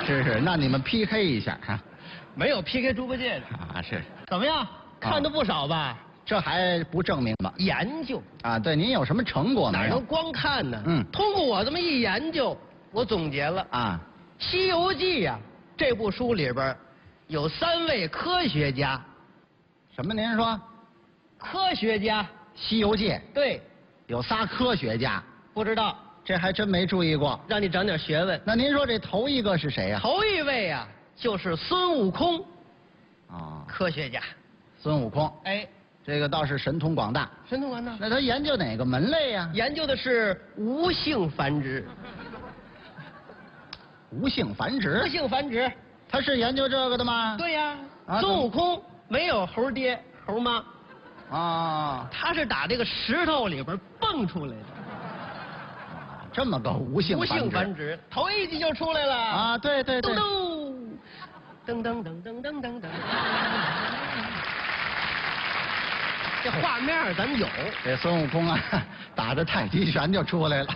是，那你们 PK 一下哈。 没有 PK 猪八戒的啊，是。 怎么样？看的不少吧？ 这还不证明吗？ 研究啊，对，您有什么成果没有？ 哪能光看呢？ 嗯， 通过我这么一研究，我总结了啊， 《西游记》呀，这部书里边有3位科学家。 什么？您说？ 科学家，《 西游记》 对， 有仨科学家， 不知道， 这还真没注意过。 让你长点学问。 那您说这头一个是谁呀？ 头一位呀，就是孙悟空， 啊， 科学家。 孙悟空， 哎， 这个倒是神通广大。 神通广大。 那他研究哪个门类呀？ 研究的是无性繁殖。 无性繁殖？ 无性繁殖。 他是研究这个的吗？ 对呀， 啊孙悟空没有猴爹猴妈， 啊， 他是打这个石头里边蹦出来的。 这么个无性无繁殖。 性繁殖，头一集就出来了。 啊，对对对。 噔噔噔噔噔噔噔。这画面咱有。 这孙悟空啊，打着太极拳就出来了。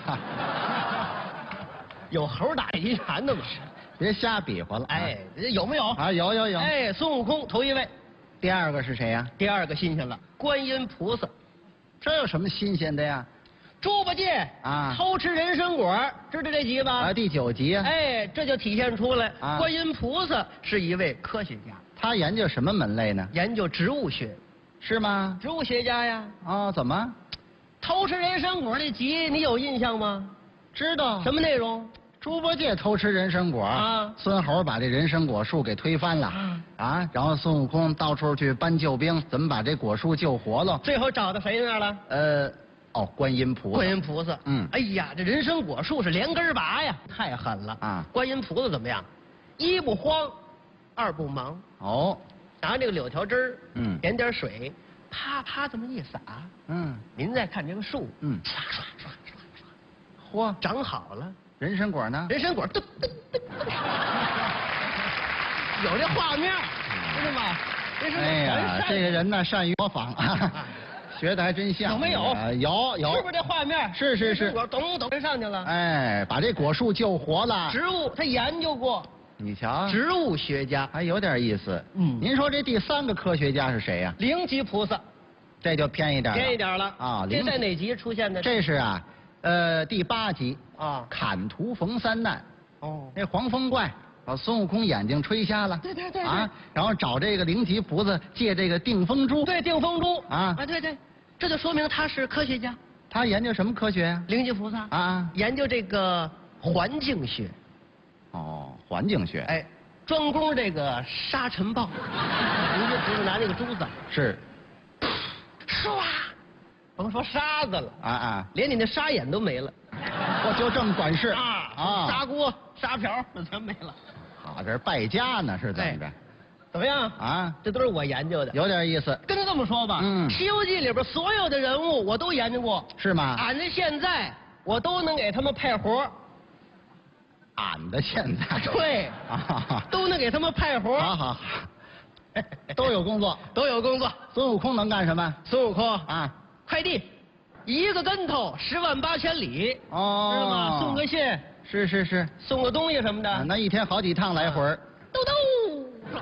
有猴打太极拳的吗？ 别瞎比划了。 哎，有没有？ 啊，有有有。 哎，孙悟空头一位。 第二个是谁呀？ 第二个新鲜了，观音菩萨。 这有什么新鲜的呀？ 猪八戒啊， 偷吃人参果，知道这集吧？ 啊，第9集啊。 哎，这就体现出来， 啊， 观音菩萨是一位科学家。 他研究什么门类呢？ 研究植物学。 是吗？ 植物学家呀。 哦，怎么？ 偷吃人参果那集你有印象吗？ 知道。 什么内容？ 猪八戒偷吃人参果啊， 孙猴把这人参果树给推翻了啊，然后孙悟空到处去搬救兵，怎么把这果树救活了？ 最后找到谁那儿了？ 哦，观音菩萨。 观音菩萨。 嗯。 哎呀，这人参果树是连根拔呀，太狠了啊！观音菩萨怎么样？一不慌，二不忙。 哦。 拿这个柳条枝儿， 点点水，啪啪这么一撒，您再看这个树，刷刷刷刷刷，嚯，长好了。 人参果呢？ 人参果，有这画面，知道吗？ 哎呀，这个人呢善于模仿，学的还真像。 有没有？ 有。 是不是这画面？ 是是是。 我咚咚上去了。 哎，把这果树救活了。 植物他研究过。 你瞧， 植物学家还有点意思。您说这第3个科学家是谁呀？ 灵吉菩萨。这就偏一点了。 偏一点了啊！ 这在哪集出现的？ 这是啊，第8集啊， 砍图逢3难。 哦， 那黄风怪把孙悟空眼睛吹瞎了。 对对对。 啊，然后找这个灵吉菩萨借这个定风珠。 对，定风珠。 啊， 对对，这就说明他是科学家。 他研究什么科学呀？ 灵吉菩萨啊， 研究这个环境学。 哦，环境学。 哎，专攻这个沙尘暴。灵吉菩萨拿那个珠子。 是。 唰，甭说沙子了啊， 连你那沙眼都没了。 我就这么管事啊！砂锅、沙瓢那全没了。 好，这是败家呢，是怎么着？ 怎么样啊？ 这都是我研究的， 有点意思。 跟他这么说吧，《西游记》里边所有的人物我都研究过。 是吗？ 俺这现在我都能给他们派活。 俺的现在？ 对啊，都能给他们派活。 好。都有工作， 都有工作。 孙悟空能干什么？ 孙悟空啊， 快递，一个跟头108000里。 哦， 知道吗？送个信。 是。 送个东西什么的。 那一天好几趟来回。 兜。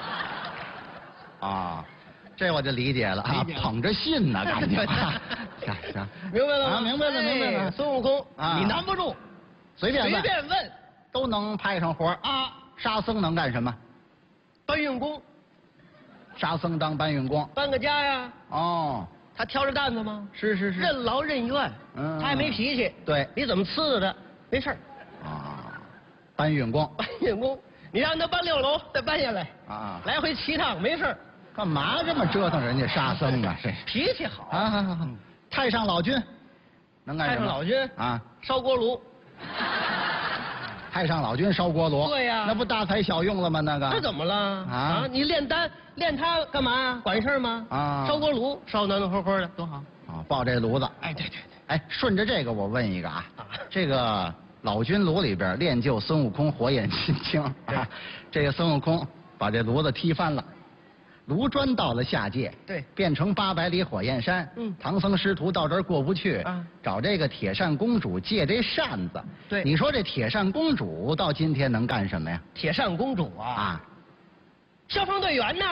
啊，这我就理解了啊，捧着信呢，感觉。行， 明白了吗？ 明白了。 孙悟空啊， 你难不住， 随便问， 都能派上活啊。 沙僧能干什么？ 搬运工。 沙僧当搬运工， 搬个家呀。 哦， 他挑着担子吗？ 是。 任劳任怨，他还没脾气。 对， 你怎么伺候他，没事儿。 啊，搬运工， 你让他搬6楼，再搬下来。 啊， 来回7趟，没事儿。 干嘛这么折腾人家沙僧啊？这脾气好啊。好。太上老君能干什么？ 太上老君啊， 烧锅炉。 太上老君烧锅炉。 对呀， 那不大材小用了吗？那个。 这怎么了？啊，你练他干嘛呀？管事儿吗？ 啊， 烧锅炉烧暖暖和和的，多好。 啊，抱这炉子。 哎，对。 哎，顺着这个我问一个啊，这个老君炉里边练就孙悟空火眼金睛啊，这个孙悟空把这炉子踢翻了， 卢砖到了下界， 对， 变成800里火焰山。唐僧师徒到这儿过不去，找这个铁扇公主借这扇子。 对， 你说这铁扇公主到今天能干什么呀？ 铁扇公主啊，消防队员呢？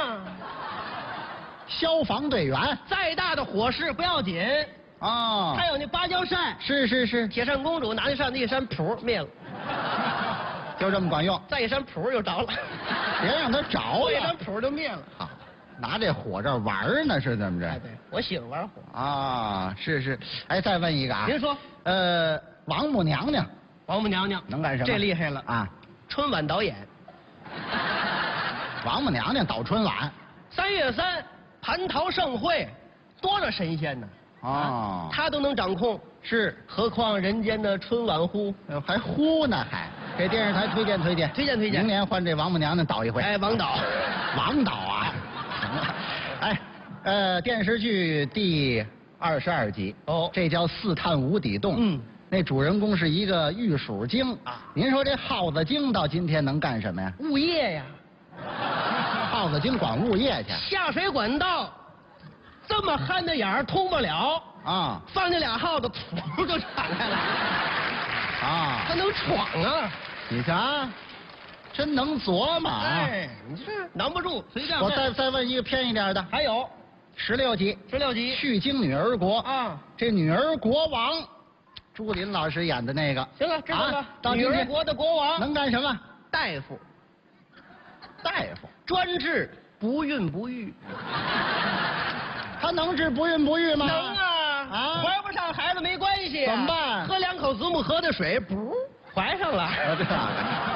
消防队员， 再大的火势不要紧哦， 还有那芭蕉扇， 是， 铁扇公主拿那扇子一扇，噗灭了， 就这么管用。 再一扇，噗又着了， 别让它着了， 一扇噗就灭了。 好，拿这火这玩呢，是怎么着？ 哎，对，我喜欢玩火啊，是，哎，再问一个啊， 您说， 王母娘娘， 王母娘娘能干什么？ 这厉害了啊！ 春晚导演， 王母娘娘导春晚 ，3月3蟠桃盛会，多少神仙呢？ 哦， 他都能掌控， 是， 何况人间的春晚呼， 还呼呢，还给电视台推荐，明年换这王母娘娘导一回。 哎，王导， 王导啊，行了，哎，电视剧第22集，这叫四探无底洞。那主人公是一个玉鼠精啊。您说这耗子精到今天能干什么呀？ 物业呀。 耗子精管物业去。 下水管道这么憨的眼儿通不了啊，放那俩耗子噗就敞开了啊，他能闯啊！ 你瞧，真能琢磨啊！ 哎，你这难不住，随便。 我再问一个偏一点的， 还有 16集，去京女儿国啊，这女儿国王，朱琳老师演的那个。 行了，知道了。女儿国的国王能干什么？ 大夫，专治不孕不育。 他能治不孕不育吗？ 能啊！怀不上孩子没关系， 怎么办？ 喝2口子母河的水，不怀上了。